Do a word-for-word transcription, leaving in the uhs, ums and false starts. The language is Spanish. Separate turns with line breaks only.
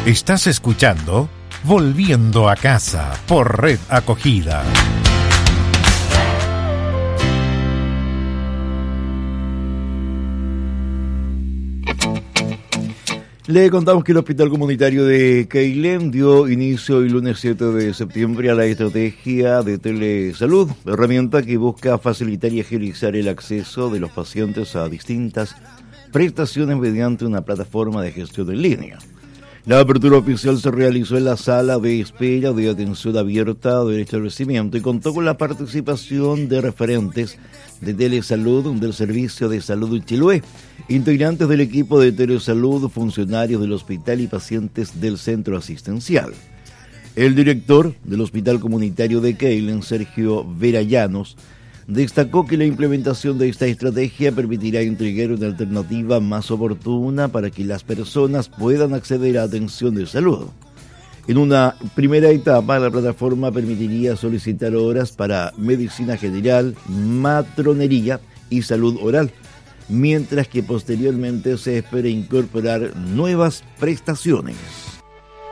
Estás escuchando Volviendo a Casa por Red Acogida.
Le contamos que el Hospital Comunitario de Queilén dio inicio el lunes siete de septiembre a la estrategia de telesalud, herramienta que busca facilitar y agilizar el acceso de los pacientes a distintas prestaciones mediante una plataforma de gestión en línea. La apertura oficial se realizó en la sala de espera de atención abierta del establecimiento y contó con la participación de referentes de telesalud del Servicio de Salud Chiloé, integrantes del equipo de telesalud, funcionarios del hospital y pacientes del centro asistencial. El director del Hospital Comunitario de Queilén, Sergio Vera Llanos, destacó que la implementación de esta estrategia permitirá entregar una alternativa más oportuna para que las personas puedan acceder a atención de salud. En una primera etapa, la plataforma permitiría solicitar horas para medicina general, matronería y salud oral, mientras que posteriormente se espera incorporar nuevas prestaciones.